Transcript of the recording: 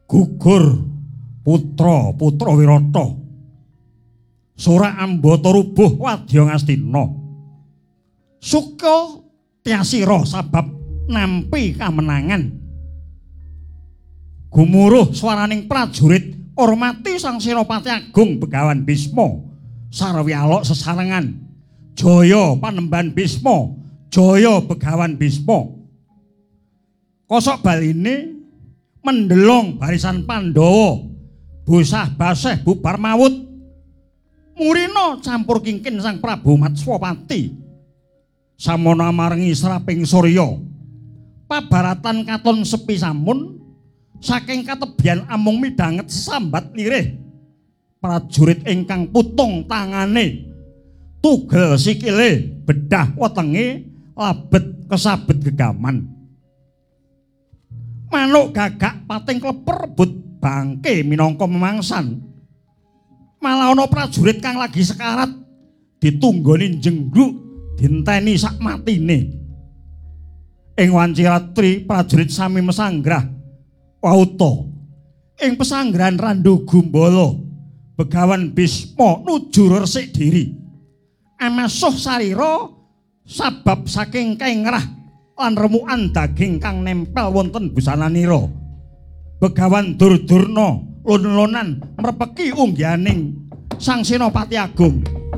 gugur putra Wirata. Sora ambata rubuh wadya Ngastina. Suka tyasira sabab nampi kamenangan. Gumuruh swaraning prajurit hormati Sang Senopati Agung Begawan Bisma sarwi alok sesarengan. Jaya Panembahan Bisma, jaya Begawan Bisma. Kosok baline mendelong barisan Pandhawa bosah baseh bubar mawut. Murina campur kingkin Sang Prabu Matswapati. Samono marengi sraping surya. Pabaratan katon sepi samun saking katebyan amung midhanget sambat lirih. Prajurit ingkang putung tangane, tugel sikile, bedah wetenge, labet kesabet gegaman. Manuk gagak pating kleper but bangke minangka memangsan. Malah ana prajurit kang lagi sekarat ditunggoni jenggluk dinteni sak matine. Ing wanci ratri prajurit sami mesanggrah wauta ing pesanggrahan Randu Gumbala Begawan Bisma nuju resik diri amasuh sarira sabab saking kaengrah lan remukan daging kang nempel wonten busananira. Begawan Durdurna lon-lonan mrepeki unggihaning Sang Senopati Agung.